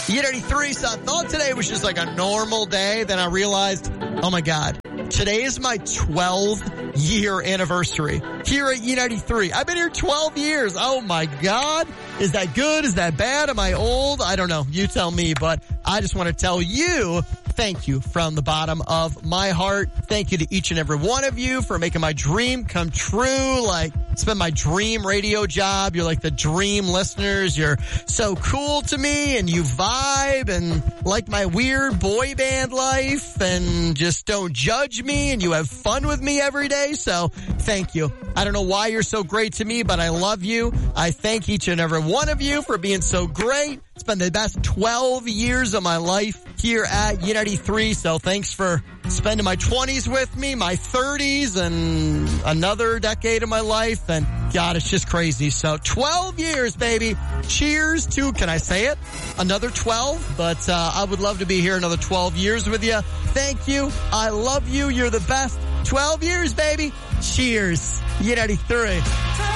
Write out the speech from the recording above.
U93, so I thought today was just like a normal day. Then I realized, oh my God, today is my 12-year anniversary here at U93. I've been here 12 years. Oh my God. Is that good? Is that bad? Am I old? I don't know. You tell me, but I just want to tell you, thank you from the bottom of my heart. Thank you to each and every one of you for making my dream come true. Like, it's been my dream radio job. You're like the dream listeners. You're so cool to me, and you vibe and like my weird boy band life and just don't judge me, and you have fun with me every day. So thank you. I don't know why you're so great to me, but I love you. I thank each and every one of you for being so great. It's been the best 12 years of my life here at U93. So thanks for spending my 20s with me, my 30s, and another decade of my life. And God, it's just crazy. So 12 years, baby. Cheers to, can I say it? Another 12. But I would love to be here another 12 years with you. Thank you. I love you. You're the best. 12 years, baby. Cheers. U93.